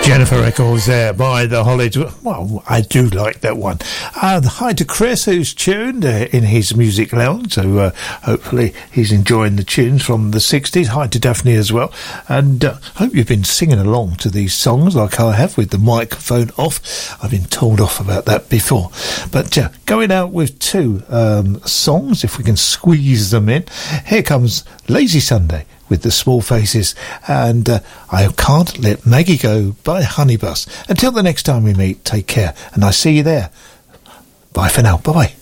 Jennifer Eccles there by the Hollies. Well, I do like that one. Hi to Chris, who's tuned in his music lounge, so hopefully he's enjoying the tunes from the 60s. Hi to Daphne as well, and hope you've been singing along to these songs like I have with the microphone off. I've been told off about that before, but going out with two songs, if we can squeeze them in. Here comes Lazy Sunday with the Small Faces, and I Can't Let Maggie Go by Honeybus. Until the next time we meet, take care, and I see you there. Bye for now. Bye-bye.